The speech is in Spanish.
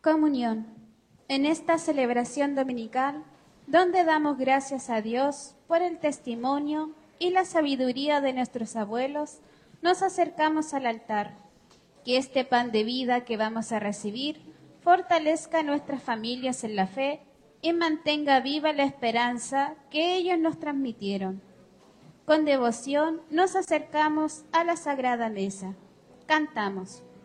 Comunión. En esta celebración dominical, donde damos gracias a Dios por el testimonio y la sabiduría de nuestros abuelos, nos acercamos al altar. Que este pan de vida que vamos a recibir fortalezca a nuestras familias en la fe y mantenga viva la esperanza que ellos nos transmitieron. Con devoción nos acercamos a la Sagrada Mesa. Cantamos.